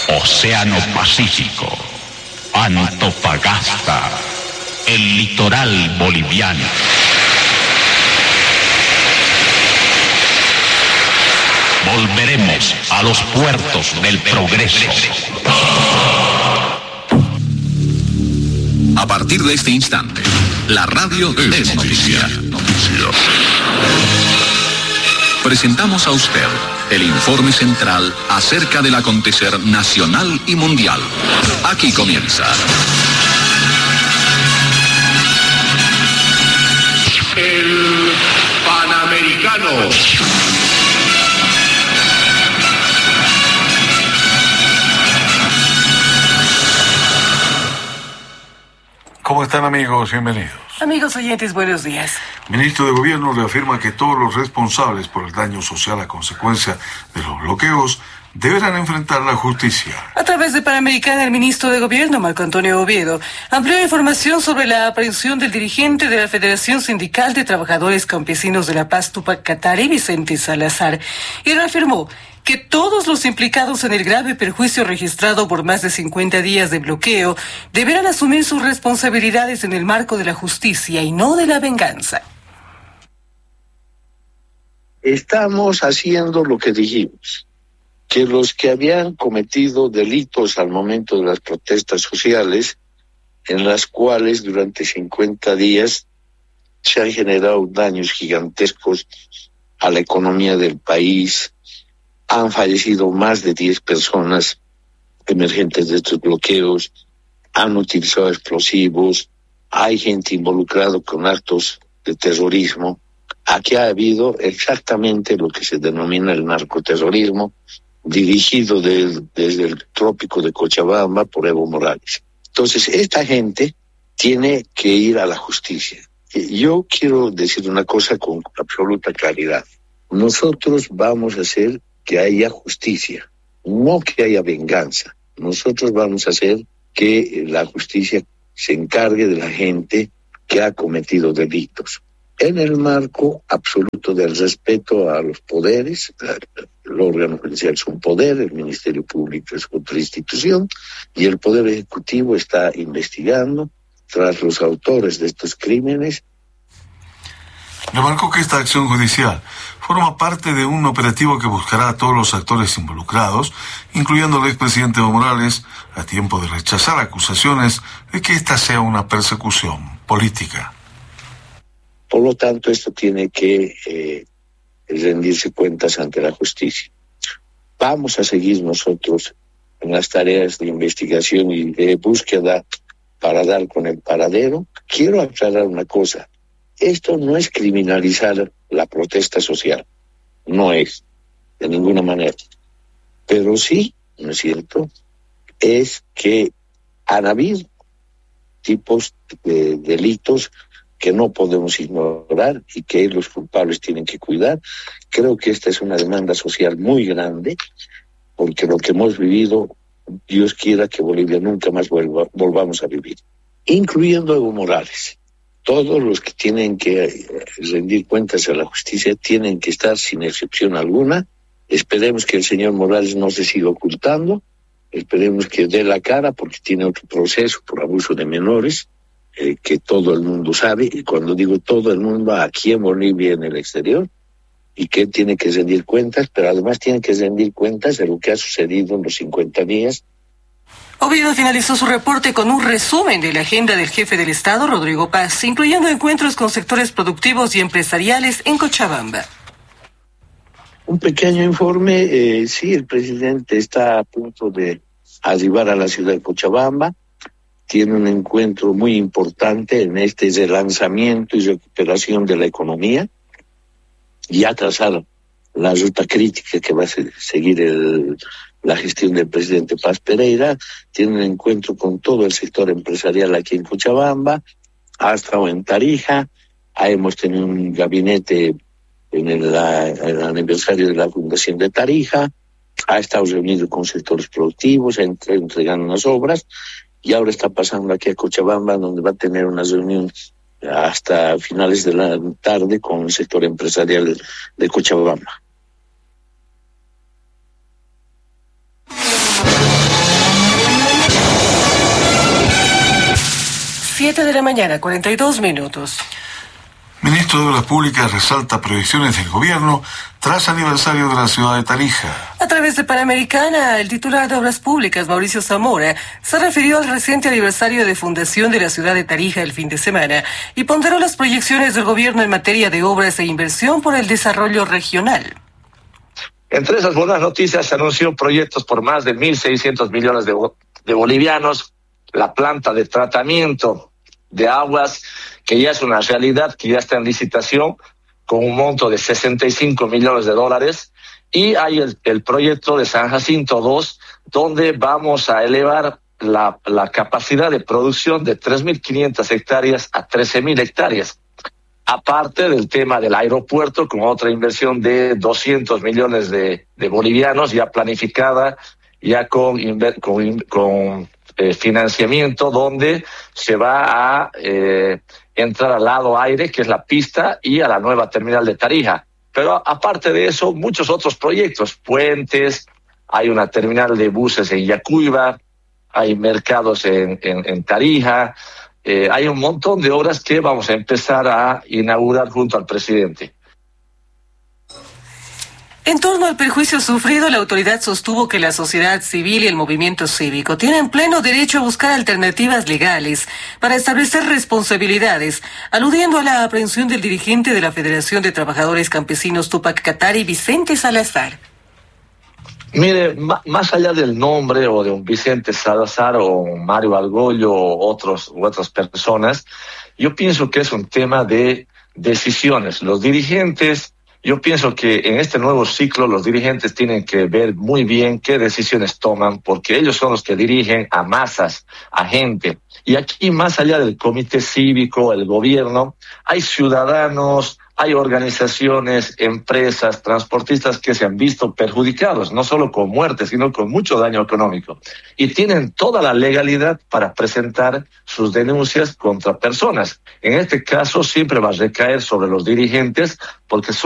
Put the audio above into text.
Océano Pacífico, Antofagasta, el litoral boliviano. Volveremos a los puertos del progreso. A partir de este instante, la radio es noticia. Presentamos a usted el informe central acerca del acontecer nacional y mundial. Aquí comienza. El Panamericano. ¿Cómo están, amigos? Bienvenidos. Amigos oyentes, buenos días. El ministro de Gobierno reafirma que todos los responsables por el daño social a consecuencia de los bloqueos deberán enfrentar la justicia. A través de Panamericana, el ministro de Gobierno, Marco Antonio Oviedo, amplió información sobre la aprehensión del dirigente de la Federación Sindical de Trabajadores Campesinos de La Paz, Túpac Katari, Vicente Salazar, y reafirmó que todos los implicados en el grave perjuicio registrado por más de 50 días de bloqueo deberán asumir sus responsabilidades en el marco de la justicia y no de la venganza. Estamos haciendo lo que dijimos, que los que habían cometido delitos al momento de las protestas sociales, en las cuales durante 50 días se han generado daños gigantescos a la economía del país, han fallecido más de 10 personas emergentes de estos bloqueos, han utilizado explosivos, hay gente involucrada con actos de terrorismo. Aquí ha habido exactamente lo que se denomina el narcoterrorismo, dirigido desde el trópico de Cochabamba por Evo Morales. Entonces, esta gente tiene que ir a la justicia. Yo quiero decir una cosa con absoluta claridad. Nosotros vamos a hacer que haya justicia, no que haya venganza. Nosotros vamos a hacer que la justicia se encargue de la gente que ha cometido delitos, en el marco absoluto del respeto a los poderes. El órgano judicial es un poder, el Ministerio Público es otra institución, y el Poder Ejecutivo está investigando tras los autores de estos crímenes. Remarcó que esta acción judicial forma parte de un operativo que buscará a todos los actores involucrados, incluyendo al expresidente Evo Morales, a tiempo de rechazar acusaciones de que esta sea una persecución política. Por lo tanto, esto tiene que rendirse cuentas ante la justicia. Vamos a seguir nosotros en las tareas de investigación y de búsqueda para dar con el paradero. Quiero aclarar una cosa. Esto no es criminalizar la protesta social. No es, de ninguna manera. Pero sí, ¿no es cierto?, es que han habido tipos de delitos que no podemos ignorar y que los culpables tienen que cuidar. Creo que esta es una demanda social muy grande, porque lo que hemos vivido, Dios quiera que Bolivia nunca más volvamos a vivir, incluyendo Evo Morales. Todos los que tienen que rendir cuentas a la justicia tienen que estar sin excepción alguna. Esperemos que el señor Morales no se siga ocultando, esperemos que dé la cara, porque tiene otro proceso por abuso de menores, que todo el mundo sabe, y cuando digo todo el mundo, aquí en Bolivia y en el exterior, y que tiene que rendir cuentas, pero además tiene que rendir cuentas de lo que ha sucedido en los 50 días. Oviedo finalizó su reporte con un resumen de la agenda del jefe del Estado, Rodrigo Paz, incluyendo encuentros con sectores productivos y empresariales en Cochabamba. Un pequeño informe, sí, el presidente está a punto de arribar a la ciudad de Cochabamba, tiene un encuentro muy importante en este relanzamiento y recuperación de la economía, y ha trazado la ruta crítica que va a seguir la gestión del presidente Paz Pereira. Tiene un encuentro con todo el sector empresarial aquí en Cochabamba, ha estado en Tarija, hemos tenido un gabinete en el aniversario de la fundación de Tarija, ha estado reunido con sectores productivos, entregando unas obras, y ahora está pasando aquí a Cochabamba, donde va a tener una reunión hasta finales de la tarde con el sector empresarial de Cochabamba. 7 de la mañana, 42 minutos. Ministro de Obras Públicas resalta proyecciones del gobierno tras aniversario de la ciudad de Tarija. A través de Panamericana, el titular de Obras Públicas, Mauricio Zamora, se refirió al reciente aniversario de fundación de la ciudad de Tarija el fin de semana y ponderó las proyecciones del gobierno en materia de obras e inversión por el desarrollo regional. Entre esas buenas noticias se anunció proyectos por más de 1.600 millones de bolivianos, la planta de tratamiento de aguas, que ya es una realidad, que ya está en licitación, con un monto de 65 millones de dólares, y hay el proyecto de San Jacinto 2, donde vamos a elevar la capacidad de producción de 3.500 hectáreas a 13.000 hectáreas. Aparte del tema del aeropuerto, con otra inversión de 200 millones de bolivianos ya planificada, ya con financiamiento, donde se va a entrar al lado aire, que es la pista, y a la nueva terminal de Tarija. Pero aparte de eso, muchos otros proyectos, puentes, hay una terminal de buses en Yacuiba, hay mercados en Tarija, hay un montón de obras que vamos a empezar a inaugurar junto al presidente. En torno al perjuicio sufrido, la autoridad sostuvo que la sociedad civil y el movimiento cívico tienen pleno derecho a buscar alternativas legales para establecer responsabilidades, aludiendo a la aprehensión del dirigente de la Federación de Trabajadores Campesinos Túpac Katari, Vicente Salazar. Mire, más allá del nombre o de un Vicente Salazar o un Mario Argollo o otras personas, yo pienso que es un tema de decisiones. Los dirigentes, yo pienso que en este nuevo ciclo los dirigentes tienen que ver muy bien qué decisiones toman, porque ellos son los que dirigen a masas, a gente. Y aquí, más allá del comité cívico, el gobierno, hay ciudadanos, hay organizaciones, empresas, transportistas que se han visto perjudicados, no solo con muerte, sino con mucho daño económico. Y tienen toda la legalidad para presentar sus denuncias contra personas. En este caso siempre va a recaer sobre los dirigentes, porque son